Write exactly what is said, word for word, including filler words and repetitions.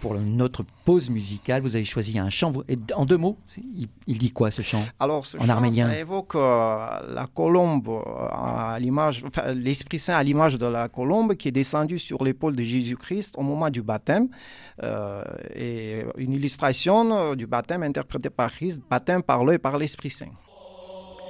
pour notre pause musicale, vous avez choisi un chant. Et en deux mots, il, il dit quoi ce chant? Alors, ce en chant, arménien, ça évoque euh, la colombe, euh, à l'image, enfin, l'Esprit Saint à l'image de la colombe qui est descendue sur l'épaule de Jésus-Christ au moment du baptême. Euh, et une illustration du baptême interprétée par Christ, baptême par l'eau et par l'Esprit Saint.